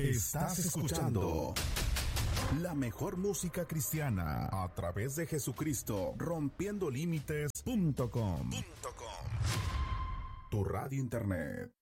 Estás escuchando la mejor música cristiana a través de Jesucristo, rompiendo límites.com. Tu radio internet.